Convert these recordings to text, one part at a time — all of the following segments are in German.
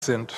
sind.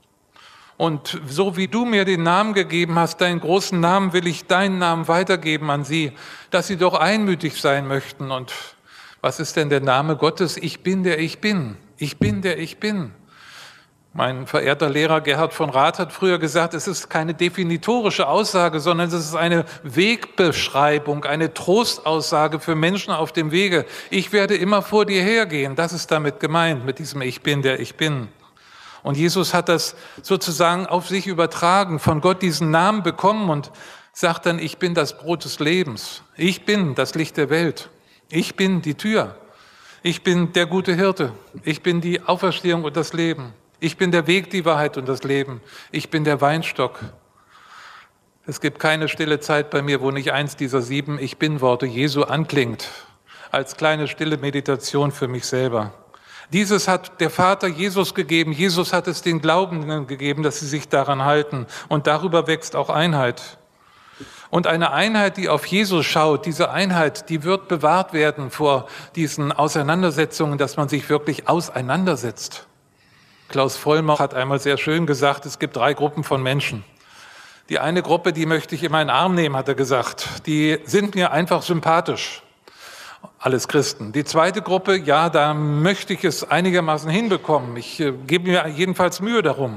Und so wie du mir den Namen gegeben hast, deinen großen Namen, will ich deinen Namen weitergeben an sie, dass sie doch einmütig sein möchten. Und was ist denn der Name Gottes? Ich bin, der ich bin. Ich bin, der ich bin. Mein verehrter Lehrer Gerhard von Rath hat früher gesagt, es ist keine definitorische Aussage, sondern es ist eine Wegbeschreibung, eine Trostaussage für Menschen auf dem Wege. Ich werde immer vor dir hergehen. Das ist damit gemeint, mit diesem Ich bin, der ich bin. Und Jesus hat das sozusagen auf sich übertragen, von Gott diesen Namen bekommen und sagt dann, ich bin das Brot des Lebens. Ich bin das Licht der Welt. Ich bin die Tür. Ich bin der gute Hirte. Ich bin die Auferstehung und das Leben. Ich bin der Weg, die Wahrheit und das Leben. Ich bin der Weinstock. Es gibt keine stille Zeit bei mir, wo nicht eins dieser 7 Ich bin-Worte Jesu anklingt, als kleine stille Meditation für mich selber. Dieses hat der Vater Jesus gegeben. Jesus hat es den Glaubenden gegeben, dass sie sich daran halten. Und darüber wächst auch Einheit. Und eine Einheit, die auf Jesus schaut, diese Einheit, die wird bewahrt werden vor diesen Auseinandersetzungen, dass man sich wirklich auseinandersetzt. Klaus Vollmer hat einmal sehr schön gesagt, es gibt 3 Gruppen von Menschen. Die eine Gruppe, die möchte ich in meinen Arm nehmen, hat er gesagt. Die sind mir einfach sympathisch. Alles Christen. Die zweite Gruppe, ja, da möchte ich es einigermaßen hinbekommen. Ich gebe mir jedenfalls Mühe darum.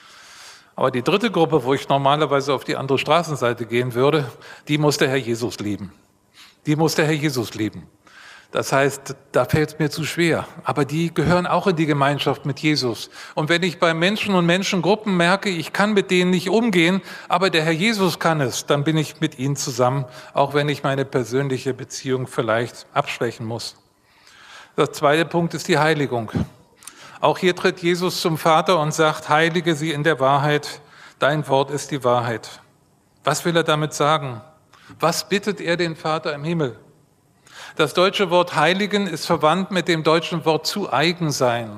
Aber die dritte Gruppe, wo ich normalerweise auf die andere Straßenseite gehen würde, die muss der Herr Jesus lieben. Die muss der Herr Jesus lieben. Das heißt, da fällt es mir zu schwer. Aber die gehören auch in die Gemeinschaft mit Jesus. Und wenn ich bei Menschen und Menschengruppen merke, ich kann mit denen nicht umgehen, aber der Herr Jesus kann es, dann bin ich mit ihnen zusammen, auch wenn ich meine persönliche Beziehung vielleicht abschwächen muss. Der zweite Punkt ist die Heiligung. Auch hier tritt Jesus zum Vater und sagt, heilige sie in der Wahrheit, dein Wort ist die Wahrheit. Was will er damit sagen? Was bittet er den Vater im Himmel? Das deutsche Wort heiligen ist verwandt mit dem deutschen Wort zu eigen sein.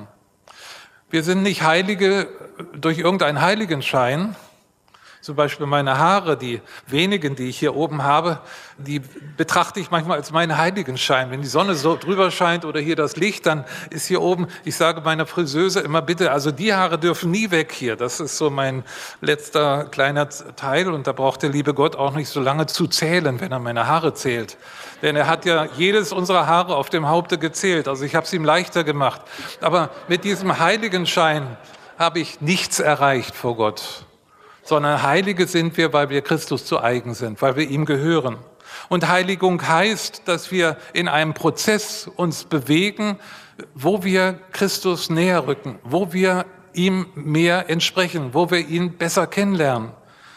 Wir sind nicht Heilige durch irgendeinen Heiligenschein. Zum Beispiel meine Haare, die wenigen, die ich hier oben habe, die betrachte ich manchmal als meinen Heiligenschein. Wenn die Sonne so drüber scheint oder hier das Licht, dann ist hier oben, ich sage meiner Friseuse immer bitte, also die Haare dürfen nie weg hier. Das ist so mein letzter kleiner Teil und da braucht der liebe Gott auch nicht so lange zu zählen, wenn er meine Haare zählt. Denn er hat ja jedes unserer Haare auf dem Haupte gezählt. Also ich habe es ihm leichter gemacht. Aber mit diesem Heiligenschein habe ich nichts erreicht vor Gott. Sondern Heilige sind wir, weil wir Christus zu eigen sind, weil wir ihm gehören. Und Heiligung heißt, dass wir in einem Prozess uns bewegen, wo wir Christus näher rücken, wo wir ihm mehr entsprechen, wo wir ihn besser kennenlernen.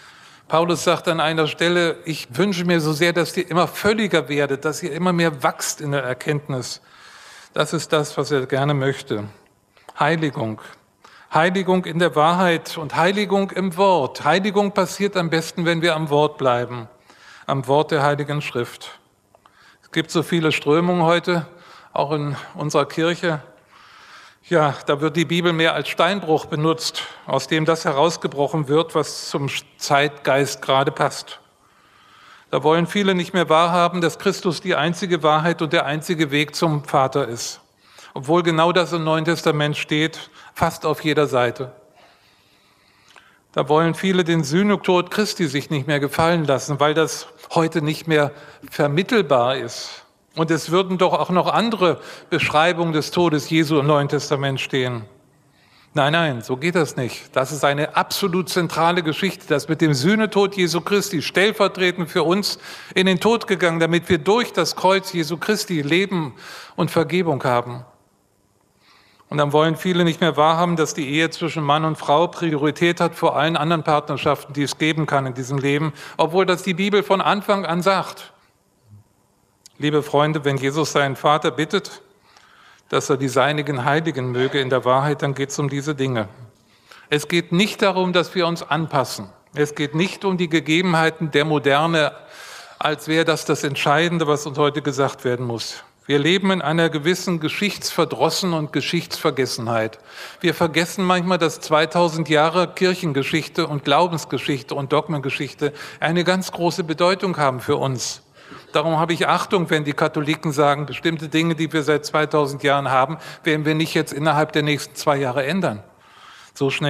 Paulus sagt an einer Stelle, ich wünsche mir so sehr, dass ihr immer völliger werdet, dass ihr immer mehr wachst in der Erkenntnis. Das ist das, was er gerne möchte. Heiligung. Heiligung in der Wahrheit und Heiligung im Wort. Heiligung passiert am besten, wenn wir am Wort bleiben, am Wort der Heiligen Schrift. Es gibt so viele Strömungen heute, auch in unserer Kirche. Ja, da wird die Bibel mehr als Steinbruch benutzt, aus dem das herausgebrochen wird, was zum Zeitgeist gerade passt. Da wollen viele nicht mehr wahrhaben, dass Christus die einzige Wahrheit und der einzige Weg zum Vater ist. Obwohl genau das im Neuen Testament steht, fast auf jeder Seite. Da wollen viele den Sühnetod Christi sich nicht mehr gefallen lassen, weil das heute nicht mehr vermittelbar ist. Und es würden doch auch noch andere Beschreibungen des Todes Jesu im Neuen Testament stehen. Nein, so geht das nicht. Das ist eine absolut zentrale Geschichte, dass mit dem Sühnetod Jesu Christi stellvertretend für uns in den Tod gegangen, damit wir durch das Kreuz Jesu Christi Leben und Vergebung haben. Und dann wollen viele nicht mehr wahrhaben, dass die Ehe zwischen Mann und Frau Priorität hat vor allen anderen Partnerschaften, die es geben kann in diesem Leben, obwohl das die Bibel von Anfang an sagt. Liebe Freunde, wenn Jesus seinen Vater bittet, dass er die Seinigen heiligen möge in der Wahrheit, dann geht es um diese Dinge. Es geht nicht darum, dass wir uns anpassen. Es geht nicht um die Gegebenheiten der Moderne, als wäre das das Entscheidende, was uns heute gesagt werden muss. Wir leben in einer gewissen Geschichtsverdrossen und Geschichtsvergessenheit. Wir vergessen manchmal, dass 2000 Jahre Kirchengeschichte und Glaubensgeschichte und Dogmengeschichte eine ganz große Bedeutung haben für uns. Darum habe ich Achtung, wenn die Katholiken sagen, bestimmte Dinge, die wir seit 2000 Jahren haben, werden wir nicht jetzt innerhalb der nächsten 2 Jahre ändern. so schnell